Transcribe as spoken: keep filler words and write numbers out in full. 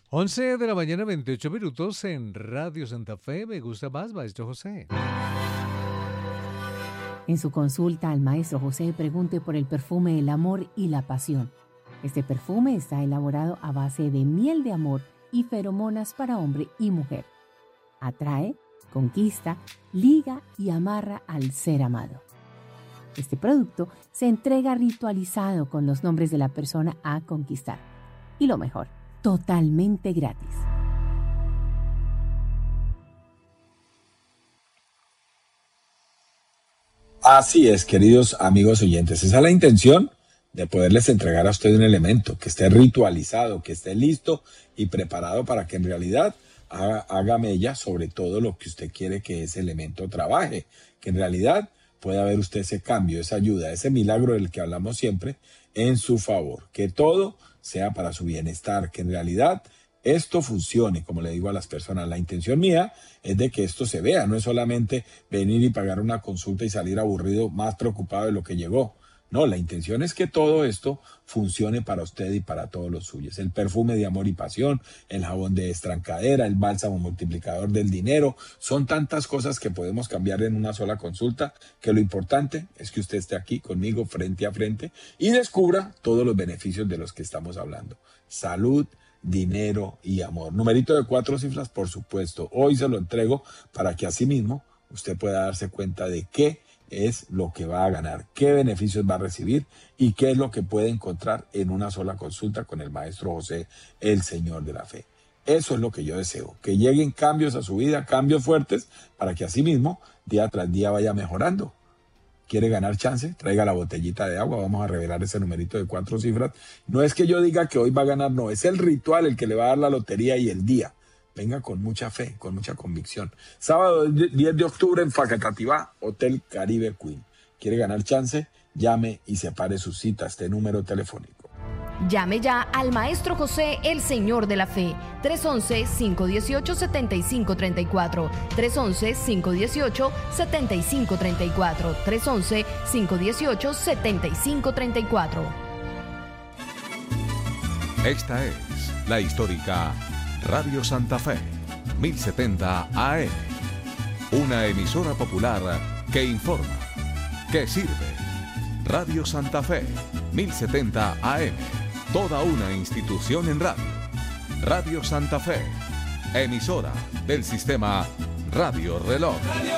once de la mañana, veintiocho minutos en Radio Santa Fe. Me gusta más, Maestro José. En su consulta al Maestro José pregunte por el perfume del amor y la pasión. Este perfume está elaborado a base de miel de amor y feromonas para hombre y mujer. Atrae, conquista, liga y amarra al ser amado. Este producto se entrega ritualizado con los nombres de la persona a conquistar. Y lo mejor, totalmente gratis. Así es, queridos amigos oyentes. Esa es la intención de poderles entregar a usted un elemento que esté ritualizado, que esté listo y preparado para que en realidad haga, haga mella sobre todo lo que usted quiere que ese elemento trabaje, que en realidad pueda ver usted ese cambio, esa ayuda, ese milagro del que hablamos siempre en su favor, que todo sea para su bienestar, que en realidad esto funcione, como le digo a las personas. La intención mía es de que esto se vea, no es solamente venir y pagar una consulta y salir aburrido, más preocupado de lo que llegó. No, la intención es que todo esto funcione para usted y para todos los suyos. El perfume de amor y pasión, el jabón de estrancadera, el bálsamo multiplicador del dinero, son tantas cosas que podemos cambiar en una sola consulta, que lo importante es que usted esté aquí conmigo frente a frente y descubra todos los beneficios de los que estamos hablando. Salud, dinero y amor. Numerito de cuatro cifras, por supuesto. Hoy se lo entrego para que así mismo usted pueda darse cuenta de qué es lo que va a ganar, qué beneficios va a recibir y qué es lo que puede encontrar en una sola consulta con el Maestro José, el Señor de la Fe. Eso es lo que yo deseo, que lleguen cambios a su vida, cambios fuertes, para que así mismo, día tras día, vaya mejorando. ¿Quiere ganar chance? Traiga la botellita de agua, vamos a revelar ese numerito de cuatro cifras. No es que yo diga que hoy va a ganar, no, es el ritual el que le va a dar la lotería y el día. Venga con mucha fe, con mucha convicción. Sábado diez de octubre en Facatativá, Hotel Caribe Queen. ¿Quiere ganar chance? Llame y separe su cita, este número telefónico. Llame ya al Maestro José, el Señor de la Fe, tres once, cinco uno ocho, siete cinco tres cuatro, tres once, cinco uno ocho, siete cinco tres cuatro, tres once, cinco uno ocho, siete cinco tres cuatro. Esta es la histórica Radio Santa Fe, mil setenta A M, una emisora popular que informa, que sirve. Radio Santa Fe, mil setenta A M, toda una institución en radio. Radio Santa Fe, emisora del sistema Radio Reloj.